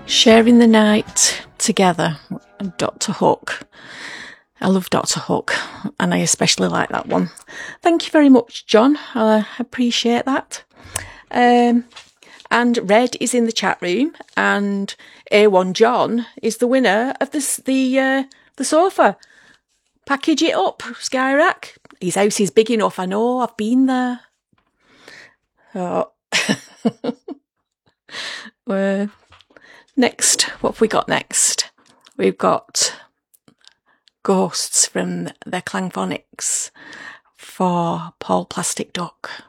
Sharing the Night Together, Dr. Hook. I love Dr. Hook, and I especially like that one. Thank you very much, John. I appreciate that. And Red is in the chat room, and A1 John is the winner of the sofa. Package it up, Skyrack. His house is big enough, I know, I've been there. Oh. Next, what have we got next? We've got Ghosts from the Klangphonics for Paul Plastic Duck.